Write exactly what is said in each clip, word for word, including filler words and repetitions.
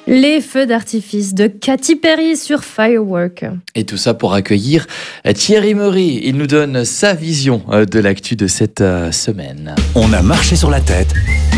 Les feux d'artifice de Katy Perry sur Firework. Et tout ça pour accueillir Thierry Meury. Il nous donne sa vision de l'actu de cette semaine. On a marché sur la tête.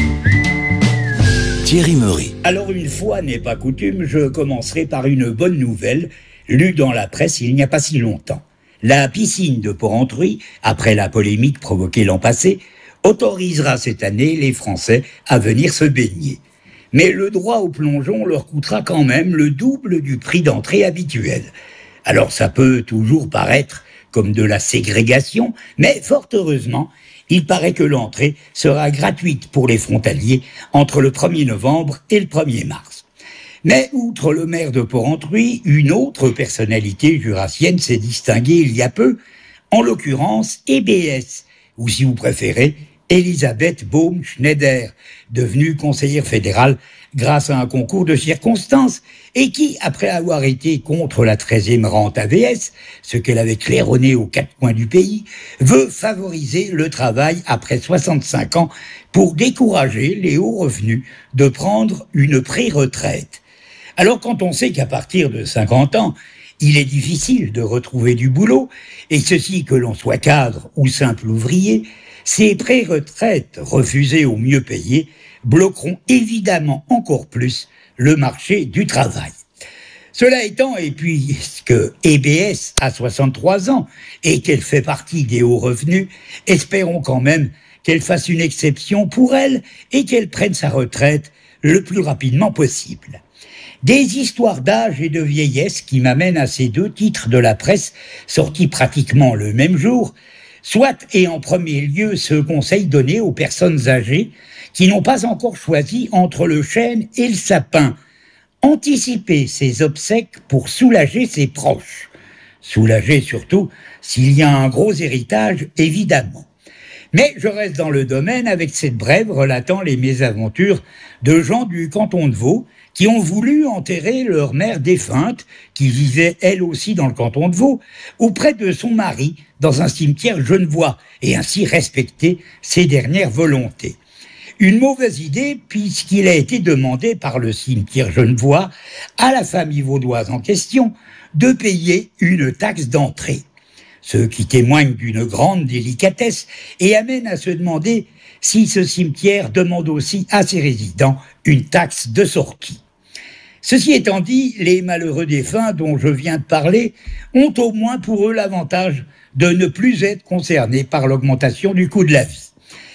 Thierry Meury. Alors une fois n'est pas coutume, je commencerai par une bonne nouvelle, lue dans la presse il n'y a pas si longtemps. La piscine de Porrentruy, après la polémique provoquée l'an passé, autorisera cette année les Français à venir se baigner. Mais le droit au plongeon leur coûtera quand même le double du prix d'entrée habituel. Alors ça peut toujours paraître comme de la ségrégation, mais fort heureusement, il paraît que l'entrée sera gratuite pour les frontaliers entre le premier novembre et le premier mars. Mais outre le maire de Porrentruy, une autre personnalité jurassienne s'est distinguée il y a peu, en l'occurrence E B S, ou si vous préférez, Elisabeth Baum-Schneider, devenue conseillère fédérale grâce à un concours de circonstances, et qui, après avoir été contre la treizième rente A V S, ce qu'elle avait claironné aux quatre coins du pays, veut favoriser le travail après soixante-cinq ans pour décourager les hauts revenus de prendre une pré-retraite. Alors quand on sait qu'à partir de cinquante ans, il est difficile de retrouver du boulot, et ceci que l'on soit cadre ou simple ouvrier, ces pré-retraites refusées aux mieux payés bloqueront évidemment encore plus le marché du travail. Cela étant, et puisque E B S a soixante-trois ans et qu'elle fait partie des hauts revenus, espérons quand même qu'elle fasse une exception pour elle et qu'elle prenne sa retraite le plus rapidement possible. Des histoires d'âge et de vieillesse qui m'amènent à ces deux titres de la presse sortis pratiquement le même jour, soit et en premier lieu ce conseil donné aux personnes âgées qui n'ont pas encore choisi entre le chêne et le sapin. Anticiper ses obsèques pour soulager ses proches. Soulager surtout s'il y a un gros héritage, évidemment. Mais je reste dans le domaine avec cette brève relatant les mésaventures de gens du canton de Vaud qui ont voulu enterrer leur mère défunte, qui vivait elle aussi dans le canton de Vaud, auprès de son mari dans un cimetière genevois, et ainsi respecter ses dernières volontés. Une mauvaise idée puisqu'il a été demandé par le cimetière genevois à la famille vaudoise en question de payer une taxe d'entrée. Ce qui témoigne d'une grande délicatesse et amène à se demander si ce cimetière demande aussi à ses résidents une taxe de sortie. Ceci étant dit, les malheureux défunts dont je viens de parler ont au moins pour eux l'avantage de ne plus être concernés par l'augmentation du coût de la vie.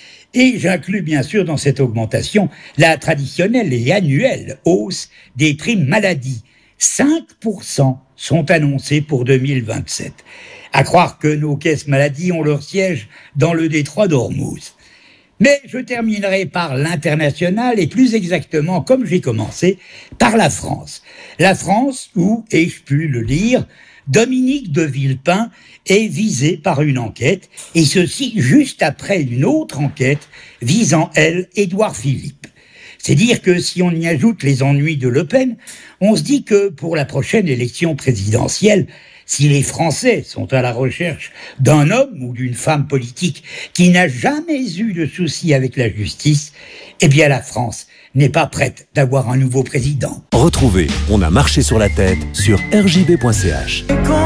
Et j'inclus bien sûr dans cette augmentation la traditionnelle et annuelle hausse des primes maladie. cinq pour cent sont annoncés pour deux mille vingt-sept. À croire que nos caisses maladie ont leur siège dans le détroit d'Ormuz. Mais je terminerai par l'international et plus exactement, comme j'ai commencé, par la France. La France où, ai-je pu le lire, Dominique de Villepin est visée par une enquête, et ceci juste après une autre enquête visant, elle, Édouard Philippe. C'est dire que si on y ajoute les ennuis de Le Pen, on se dit que pour la prochaine élection présidentielle, si les Français sont à la recherche d'un homme ou d'une femme politique qui n'a jamais eu de soucis avec la justice, eh bien la France n'est pas prête d'avoir un nouveau président. Retrouvez On a marché sur la tête sur R J B point C H.